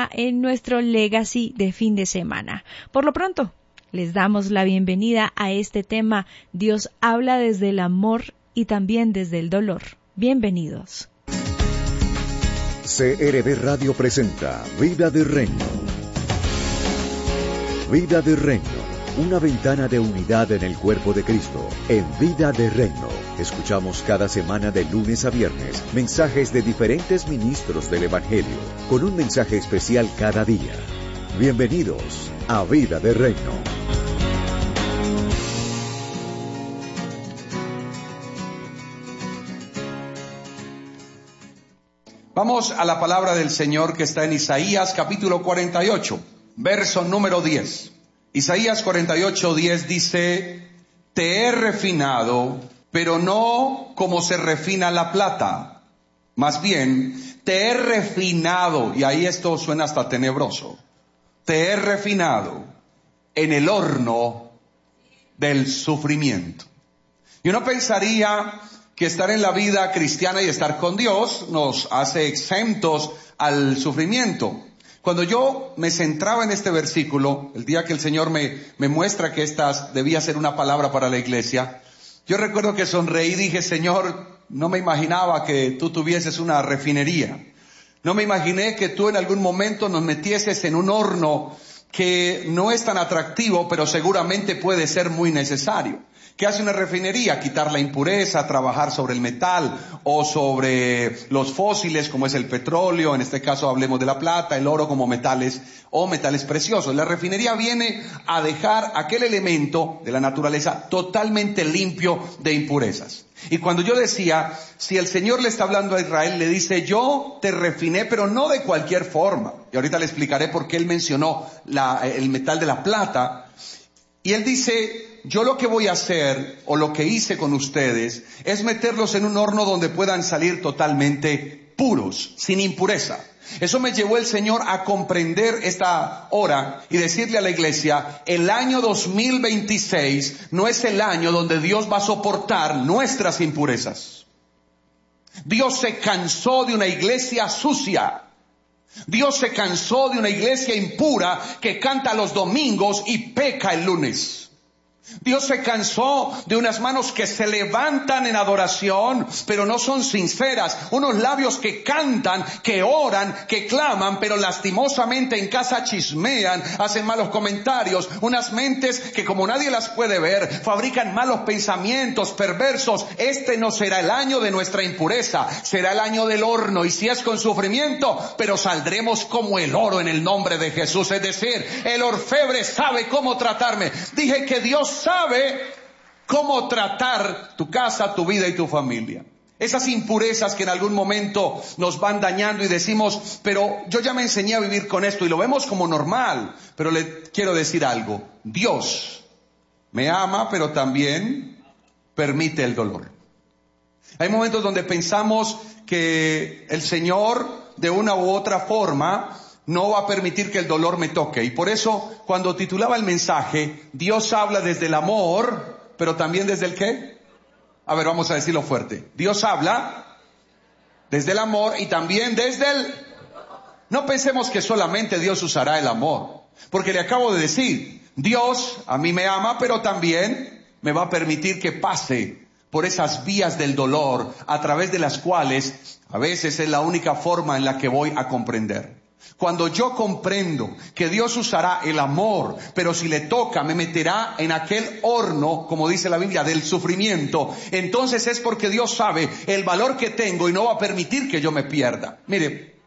tema en nuestro Legacy de fin de semana. Por lo pronto, les damos la bienvenida a este tema. Dios habla desde el amor y también desde el dolor. Bienvenidos. CRB Radio presenta Vida de Reino. Vida de Reino, una ventana de unidad en el cuerpo de Cristo. En Vida de Reino, escuchamos cada semana de lunes a viernes mensajes de diferentes ministros del Evangelio, con un mensaje especial cada día. Bienvenidos a Vida de Reino. Vamos a la palabra del Señor que está en Isaías capítulo 48, verso número 10. Isaías 48:10 dice: Te he refinado, pero no como se refina la plata. Más bien, te he refinado, y ahí esto suena hasta tenebroso. Te he refinado en el horno del sufrimiento. Y uno pensaría que estar en la vida cristiana y estar con Dios nos hace exentos al sufrimiento. Cuando yo me centraba en este versículo, el día que el Señor me muestra que esta debía ser una palabra para la iglesia, yo recuerdo que sonreí y dije: Señor, no me imaginaba que tú tuvieses una refinería. No me imaginé que tú en algún momento nos metieses en un horno que no es tan atractivo, pero seguramente puede ser muy necesario. ¿Qué hace una refinería? Quitar la impureza, trabajar sobre el metal o sobre los fósiles como es el petróleo, en este caso hablemos de la plata, el oro como metales o metales preciosos. La refinería viene a dejar aquel elemento de la naturaleza totalmente limpio de impurezas. Y cuando yo decía, si el Señor le está hablando a Israel, le dice: yo te refiné, pero no de cualquier forma. Y ahorita le explicaré por qué él mencionó el metal de la plata. Y él dice: yo lo que voy a hacer, o lo que hice con ustedes, es meterlos en un horno donde puedan salir totalmente puros, sin impureza. Eso me llevó el Señor a comprender esta hora y decirle a la iglesia: el año 2026 no es el año donde Dios va a soportar nuestras impurezas. Dios se cansó de una iglesia sucia. Dios se cansó de una iglesia impura que canta los domingos y peca el lunes. Dios se cansó de unas manos que se levantan en adoración, pero no son sinceras. Unos labios que cantan, que oran, que claman, pero lastimosamente en casa chismean, hacen malos comentarios. Unas mentes que, como nadie las puede ver, fabrican malos pensamientos perversos. Este no será el año de nuestra impureza, será el año del horno. Y si es con sufrimiento, pero saldremos como el oro en el nombre de Jesús. Es decir, el orfebre sabe cómo tratarme. Dije que Dios sabe cómo tratar tu casa, tu vida y tu familia. Esas impurezas que en algún momento nos van dañando y decimos: pero yo ya me enseñé a vivir con esto, y lo vemos como normal. Pero le quiero decir algo: Dios me ama, pero también permite el dolor. Hay momentos donde pensamos que el Señor, de una u otra forma, no va a permitir que el dolor me toque. Y por eso, cuando titulaba el mensaje, Dios habla desde el amor, pero también desde el ¿qué? A ver, vamos a decirlo fuerte. Dios habla desde el amor y también desde el... No pensemos que solamente Dios usará el amor, porque le acabo de decir, Dios a mí me ama, pero también me va a permitir que pase por esas vías del dolor, a través de las cuales a veces es la única forma en la que voy a comprender. Cuando yo comprendo que Dios usará el amor, pero si le toca me meterá en aquel horno, como dice la Biblia, del sufrimiento, entonces es porque Dios sabe el valor que tengo y no va a permitir que yo me pierda. Mire,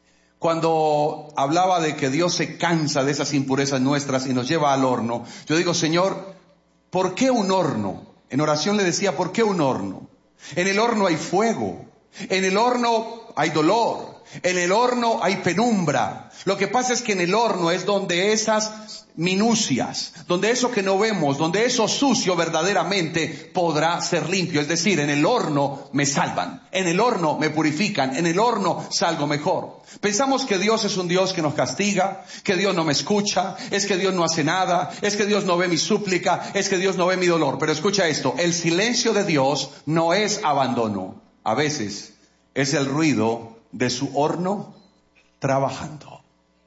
cuando hablaba de que Dios se cansa de esas impurezas nuestras y nos lleva al horno, yo digo: Señor, ¿por qué un horno? En oración le decía: ¿por qué un horno? En el horno hay fuego, en el horno hay dolor, en el horno hay penumbra. Lo que pasa es que en el horno es donde esas minucias, donde eso que no vemos, donde eso sucio verdaderamente podrá ser limpio. Es decir, en el horno me salvan, en el horno me purifican, en el horno salgo mejor. Pensamos que Dios es un Dios que nos castiga, que Dios no me escucha, es que Dios no hace nada, es que Dios no ve mi súplica, es que Dios no ve mi dolor. Pero escucha esto: el silencio de Dios no es abandono, a veces es el ruido de su horno trabajando.